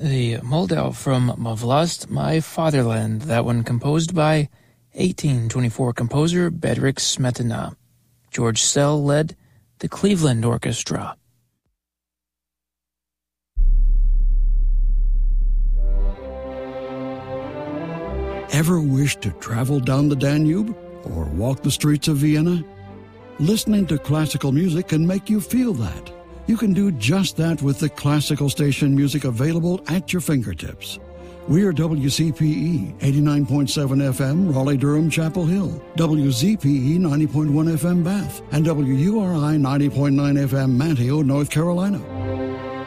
the Moldau from Mavlast, My Fatherland, that one composed by 1824 composer Bedřich Smetana. George Szell led the Cleveland Orchestra. Ever wish to travel down the Danube or walk the streets of Vienna? Listening to classical music can make you feel that. You can do just that with the classical station music available at your fingertips. We are WCPE 89.7 FM, Raleigh-Durham, Chapel Hill, WZPE 90.1 FM, Bath, and WURI 90.9 FM, Manteo, North Carolina.